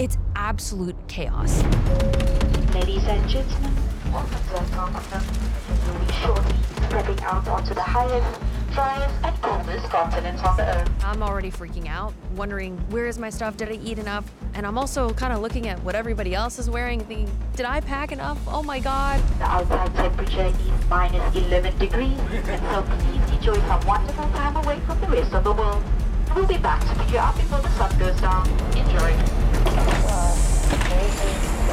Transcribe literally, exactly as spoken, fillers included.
It's absolute chaos. Ladies and gentlemen, welcome to our continent. We'll be shortly stepping out onto the highest, driest, and coldest continent on the Earth. I'm already freaking out, wondering where is my stuff? Did I eat enough? And I'm also kind of looking at what everybody else is wearing and thinking, did I pack enough? Oh my God. The outside temperature is minus eleven degrees, and so please enjoy some wonderful time away from the rest of the world. We'll be back to pick you up before the sun goes down. Enjoy.